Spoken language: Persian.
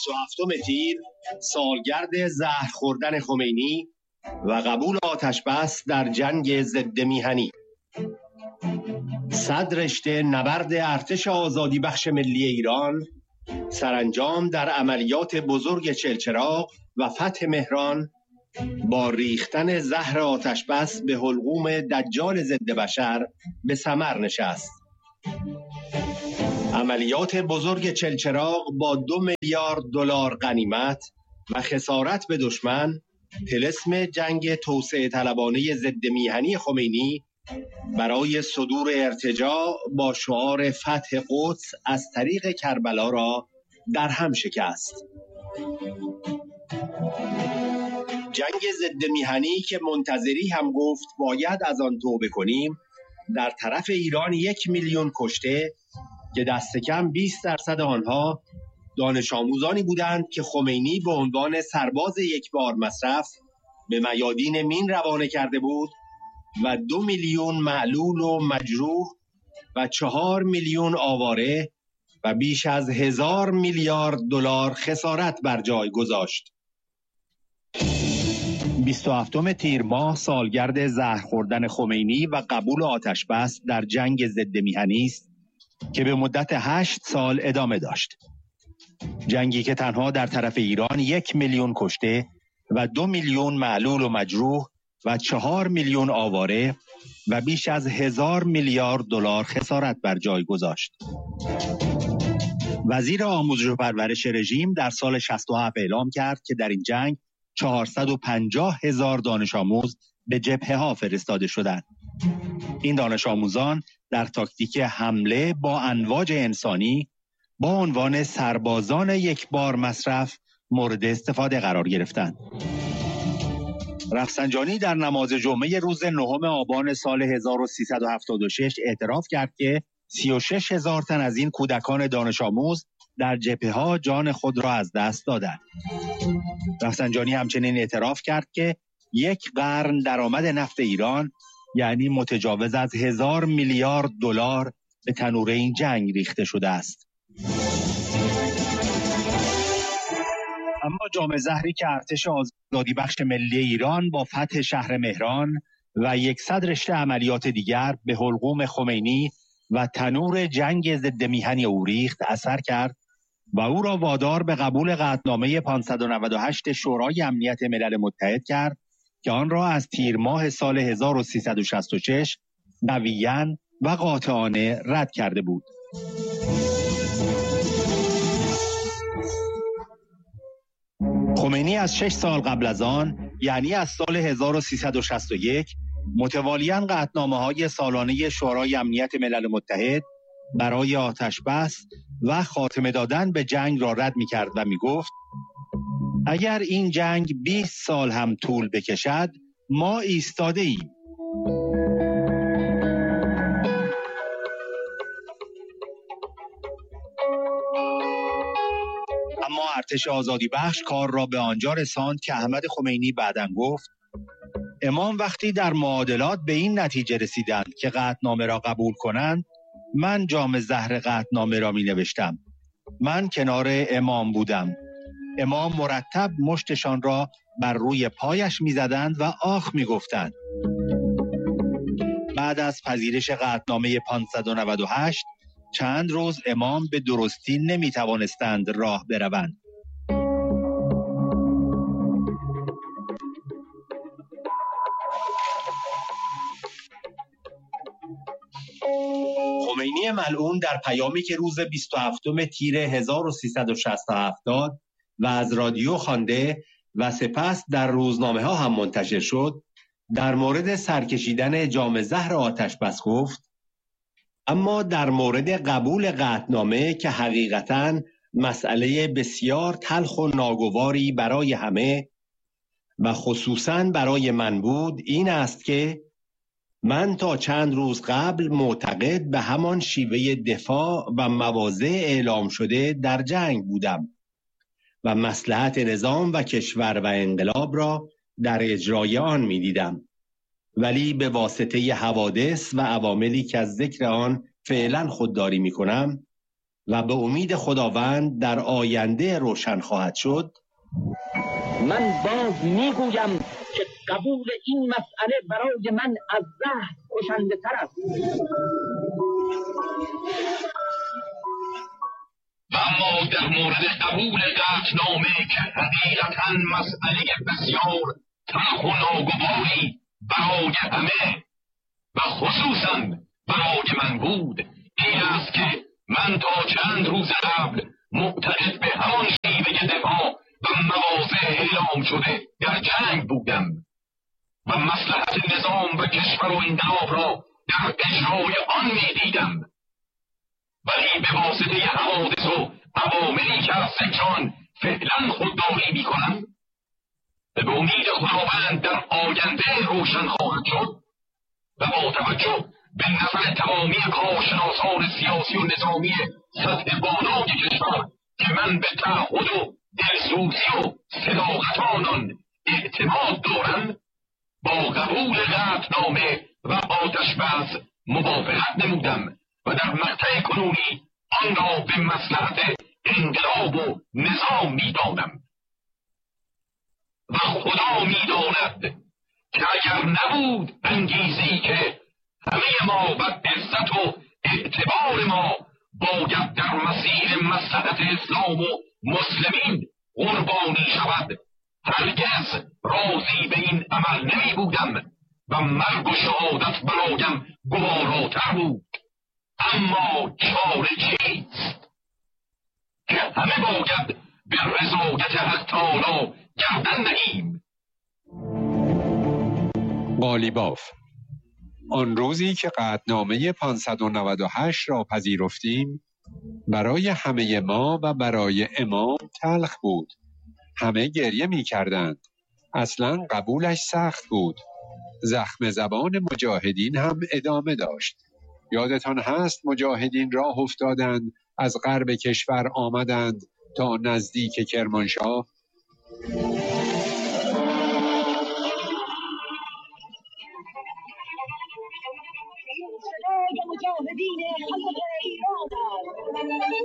27 تیر سالگرد زهر خوردن خمینی و قبول آتش بس در جنگ ضد میهنی. صد رشته نبرد ارتش آزادی بخش ملی ایران سرانجام در عملیات بزرگ چلچراغ و فتح مهران با ریختن زهر آتش بس به حلقوم دجال ضد بشر به ثمر نشست. عملیات بزرگ چلچراغ با 2 میلیارد دلار غنیمت و خسارت به دشمن طلسم جنگ توسعه طلبانه ضد میهنی خمینی برای صدور ارتجاع با شعار فتح قدس از طریق کربلا را در هم شکست. جنگ ضد میهنی که منتظری هم گفت باید از آن توبه کنیم، در طرف ایران 1 میلیون کشته که دست کم 20% آنها دانش آموزانی بودند که خمینی به عنوان سرباز یک بار مصرف به میادین مین روانه کرده بود و 2 میلیون معلول و مجروح و 4 میلیون آواره و بیش از 1000 میلیارد دلار خسارت بر جای گذاشت. 27 تیر ماه سالگرد زهر خوردن خمینی و قبول آتش بس در جنگ ضد میهنی است که به مدت 8 سال ادامه داشت. جنگی که تنها در طرف ایران 1 میلیون کشته و 2 میلیون معلول و مجروح و 4 میلیون آواره و بیش از 1000 میلیارد دلار خسارت بر جای گذاشت. وزیر آموزش و پرورش رژیم در سال 67 اعلام کرد که در این جنگ 450,000 دانش آموز به جبهه ها فرستاده شدند. این دانش آموزان در تاکتیک حمله با امواج انسانی با عنوان سربازان یک بار مصرف مورد استفاده قرار گرفتند. رفسنجانی در نماز جمعه روز 9 آبان سال 1376 اعتراف کرد که 36,000 تن از این کودکان دانش آموز در جبهه‌ها جان خود را از دست دادند. رفسنجانی همچنین اعتراف کرد که 1 قرن درآمد نفت ایران یعنی متجاوز از 1000 میلیارد دلار به تنور این جنگ ریخته شده است. اما جام زهری که ارتش آزادی بخش ملی ایران با فتح شهر مهران و 100 رشته عملیات دیگر به حلقوم خمینی و تنور جنگ ضد میهنی او ریخت اثر کرد و او را وادار به قبول قطعنامه 598 شورای امنیت ملل متحد کرد که آن را از تیر ماه سال 1366 قویاً و قاطعانه رد کرده بود. خمینی از 6 سال قبل از آن یعنی از سال 1361 متوالیاً قطعنامه‌های سالانه شورای امنیت ملل متحد برای آتش بس و خاتمه دادن به جنگ را رد می‌کرد و می‌گفت اگر این جنگ 20 سال هم طول بکشد ما ایستاده ایم. اما ارتش آزادی بخش کار را به آنجا رساند که احمد خمینی بعداً گفت امام وقتی در معادلات به این نتیجه رسیدند که قطعنامه را قبول کنند، من جام زهر قطعنامه را می نوشتم. من کنار امام بودم. امام مرتب مشتشان را بر روی پایش می زدند و آخ می گفتند. بعد از پذیرش قطعنامه 598 چند روز امام به درستی نمی توانستند راه بروند. خمینی ملعون در پیامی که روز 27 تیر 1367 داد و از رادیو خوانده و سپس در روزنامه ها هم منتشر شد در مورد سرکشیدن جام زهر آتش بس گفت اما در مورد قبول قطعنامه که حقیقتاً مسئله بسیار تلخ و ناگواری برای همه و خصوصاً برای من بود این است که من تا چند روز قبل معتقد به همان شیوه دفاع و مواضع اعلام شده در جنگ بودم و مصلحت نظام و کشور و انقلاب را در اجرای آن می دیدم. ولی به واسطه حوادث و عواملی که از ذکر آن فعلا خودداری می کنم و به امید خداوند در آینده روشن خواهد شد، من باز میگویم که قبول این مسئله برای من از زهر کشنده تر است. و اما در مورد قبول قطعنامه که حقیقتاً مسئله بسیار تلخ و ناگواری برای همه و خصوصاً برای من بود، این است که من تا چند روز قبل معتقد به همان شیوه دفاع و مواضع اعلام شده در جنگ بودم و مصلحت نظام و کشور و انقلاب را در اجرای آن میدیدم، ولی به واسطه حوادث و عواملی که از ذکران فعلا خودداری میکنم به امید خداوند در آینده روشن خواهد شد و با توجه به نظر تمامی کارشناسان سیاسی و نظامی سطح بالای کشور که من به تعهد و دلسوزی و صداقت آنان اعتماد دارم، با قبول قطعنامه و آتش‌بس موافقت نمودم و در مقطع کنونی آن را به مصلحت انقلاب و نظام می‌دانم و خدا می‌داند که اگر نبود انگیزه‌ای که همه ما و عزت و اعتبار ما باید در مسیر مصلحت اسلام و مسلمین قربانی شود، هرگز راضی به این عمل نمی بودم و مرگ و شهادت برایم گواراتر بود. اما چاره چیست که همه باید به رضایت حق تعالی گردن نهیم. قالیباف: آن روزی که قطعنامه 598 را پذیرفتیم برای همه ما و برای امام تلخ بود. همه گریه می کردند. اصلا قبولش سخت بود. زخم زبان مجاهدین هم ادامه داشت. یادتان هست مجاهدین راه افتادند، از غرب کشور آمدند تا نزدیک کرمانشاه. صدای مجاهدین خلق ایران است.